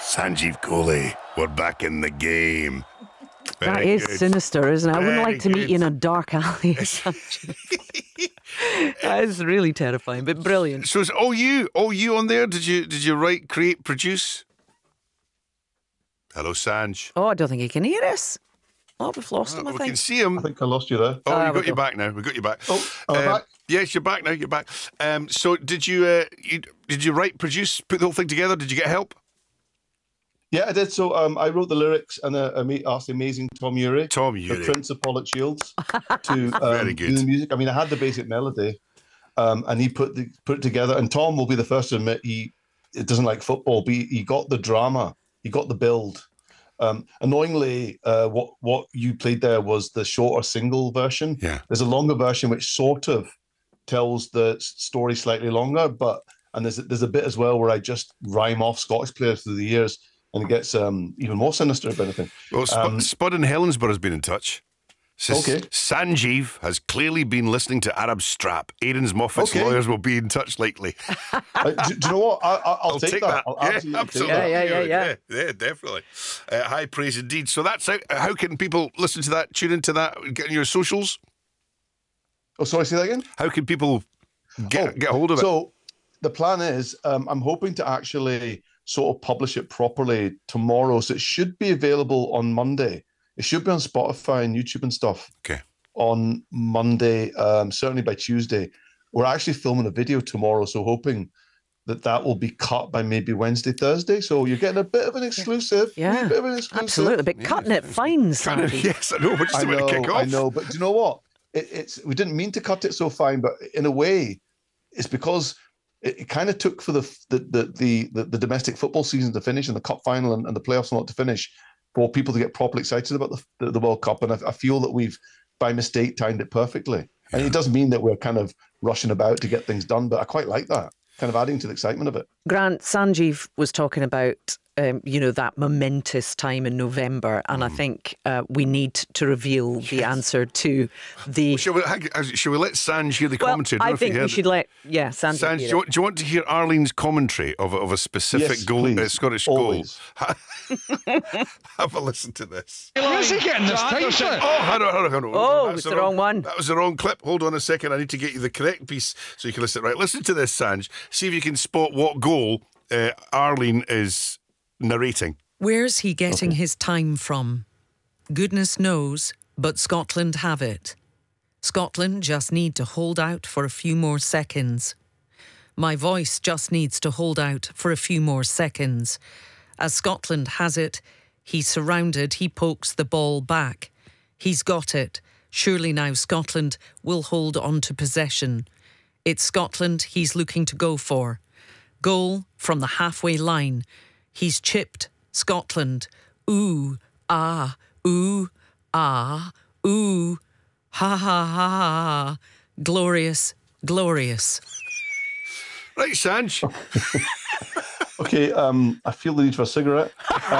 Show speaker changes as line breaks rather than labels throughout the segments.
Sanjeev Kohli, we're back in the game.
That is sinister, isn't it? I wouldn't like to meet you in a dark alley. That is really terrifying, but brilliant.
So it's all you on there? Did you write, create, produce? Hello, Sanj.
Oh, I don't think he can hear us. Oh, we've lost him, I think.
We can see him.
I think I lost you there.
Oh, we got you back now. We got you back.
Oh, am I back?
Yes, you're back now. You're back. So did you write, produce, put the whole thing together? Did you get help?
Yeah, I did. So I wrote the lyrics and asked the amazing Tom Ury, the Prince of Pollock Shields, to
Very good.
do the music. I mean, I had the basic melody, and he put it together. And Tom will be the first to admit he doesn't like football, but he got the drama, he got the build. Annoyingly, what you played there was the shorter single version.
Yeah.
There's a longer version which sort of tells the story slightly longer, and there's a bit as well where I just rhyme off Scottish players through the years. And it gets even more sinister, if anything.
Well, Spud in Helensburgh has been in touch. Says,
okay.
Sanjeev has clearly been listening to Arab Strap. Aidan's Moffat's lawyers will be in touch lately.
Do you know what? I'll take that. I'll
absolutely.
Yeah,
definitely. High praise indeed. So that's how can people listen to that, tune into that, get on your socials?
Oh, sorry, say that again?
How can people get hold of it?
So the plan is I'm hoping to actually sort of publish it properly tomorrow. So it should be available on Monday. It should be on Spotify and YouTube and stuff.
Okay.
On Monday, certainly by Tuesday. We're actually filming a video tomorrow, so hoping that will be cut by maybe Wednesday, Thursday. So you're getting a bit of an exclusive.
Yeah,
a bit of an exclusive.
Absolutely. But cutting it fine, Sandy.
Yes, I know. We're just about to kick off.
I know, but do you know what? We didn't mean to cut it so fine, but in a way, it's because it kind of took for the domestic football season to finish and the cup final and the playoffs not to finish for people to get properly excited about the World Cup. And I feel that we've, by mistake, timed it perfectly. And it doesn't mean that we're kind of rushing about to get things done, but I quite like that, kind of adding to the excitement of it.
Grant, Sanjeev was talking about that momentous time in November, and I think we need to reveal the answer to the...
Shall we let Sanj hear the commentary?
I think we should let Sanj hear
do you want to hear Arlene's commentary of a specific Scottish
Always.
goal? Have a listen to this.
Where's he getting this time from?
Oh, hold on.
Oh, it's the wrong one.
That was the wrong clip. Hold on a second. I need to get you the correct piece so you can listen. Right, listen to this, Sanj. See if you can spot what goal Arlene is narrating.
Where's he getting his time from? Goodness knows, but Scotland have it. Scotland just need to hold out for a few more seconds. My voice just needs to hold out for a few more seconds. As Scotland has it, he's surrounded, he pokes the ball back. He's got it. Surely now Scotland will hold on to possession. It's Scotland he's looking to go for. Goal from the halfway line. He's chipped Scotland. Ooh, ah, ooh, ah, ooh, ha, ha, ha, ha. Glorious, glorious.
Right, Sanj.
Okay, I feel the need for a cigarette.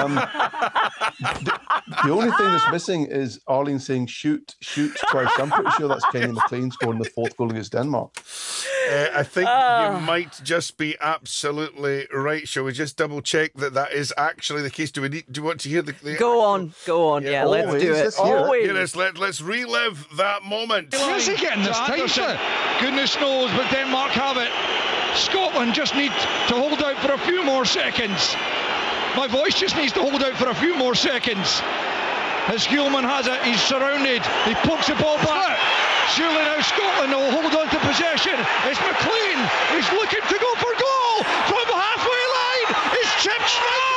The only thing that's missing is Arlene saying shoot twice. I'm pretty sure that's Kenny McLean scoring the fourth goal against Denmark.
I think you might just be absolutely right. Shall we just double check that is actually the case? Do you want to hear the
Go on. Yeah, let's do it.
Always.
Let's relive that moment.
Where's he getting this time from? Goodness knows, but Denmark have it. Scotland just need to hold out for a few more seconds. My voice just needs to hold out for a few more seconds. As Hulman has it, he's surrounded. He pokes the ball back. Surely now Scotland will hold on to possession. It's McLean. He's looking to go for goal from the halfway line. It's chipped.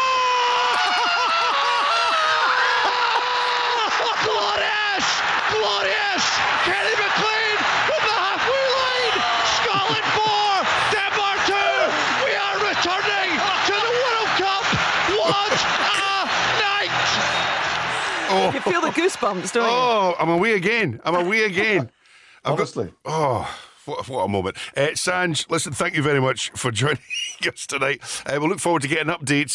Glorious! Kenny McLean from the halfway line. Scotland 4, Denmark 2. We are returning to the World Cup. What a night!
You feel the goosebumps, don't you?
Oh, I'm away again.
Honestly.
What a moment. Sanj, listen, thank you very much for joining us tonight. We'll look forward to getting updates